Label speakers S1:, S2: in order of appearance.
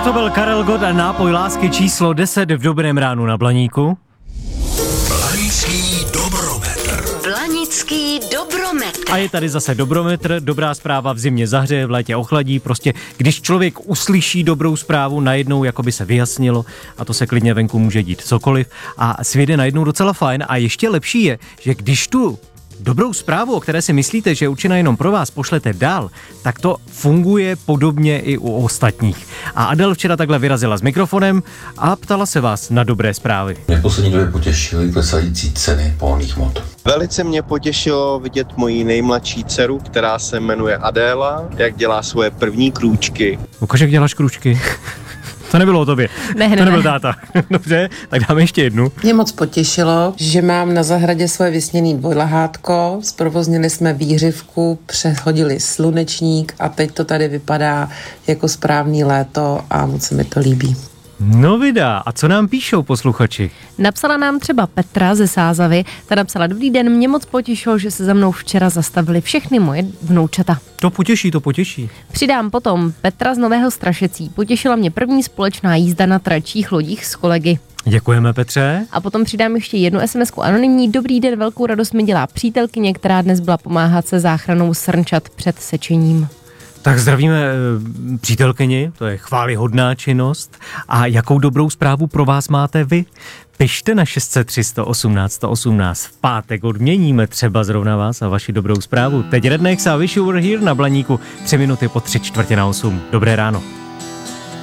S1: to byl Karel Gott a nápoj lásky číslo 10 v Dobrém ránu na Blaníku.
S2: Blanický dobrometr.
S3: Blanický dobrometr.
S1: A je tady zase dobrometr, dobrá zpráva v zimě zahřeje, v létě ochladí, prostě když člověk uslyší dobrou zprávu, najednou jako by se vyjasnilo a to se klidně venku může dít cokoliv a svět je najednou docela fajn a ještě lepší je, že když tu dobrou zprávu, o které si myslíte, že je určena jenom pro vás, pošlete dál, tak to funguje podobně i u ostatních. A Adel včera takhle vyrazila s mikrofonem a ptala se vás na dobré zprávy.
S4: Mě v poslední době potěšily klesající ceny pohonných hmot.
S5: Velice mě potěšilo vidět moji nejmladší dceru, která se jmenuje Adéla, jak dělá svoje první krůčky.
S1: Ukaž, jak děláš krůčky. To nebylo o tobě. To nebyl táta. Dobře, tak dáme ještě jednu.
S6: Mě moc potěšilo, že mám na zahradě svoje vysněný dvojlahátko, zprovoznili jsme výhřivku, přehodili slunečník a teď to tady vypadá jako správný léto a moc se mi to líbí.
S1: No vydá, a co nám píšou posluchači?
S7: Napsala nám třeba Petra ze Sázavy, ta napsala: dobrý den, mě moc potěšilo, že se za mnou včera zastavili všechny moje vnoučata.
S1: To potěší.
S7: Přidám potom Petra z Nového Strašecí. Potěšila mě první společná jízda na tračích lodích s kolegy.
S1: Děkujeme, Petře.
S7: A potom přidám ještě jednu SMS-ku anonymní. Dobrý den, velkou radost mi dělá přítelkyně, která dnes byla pomáhat se záchranou srnčat před sečením.
S1: Tak zdravíme přítelkyni, to je chvályhodná činnost. A jakou dobrou zprávu pro vás máte vy? Pište na 603 118 118. V pátek odměníme třeba zrovna vás a vaši dobrou zprávu. Teď Rednecks a Wish You Were Here na Blaníku. 3 minuty po 7:45. Dobré ráno.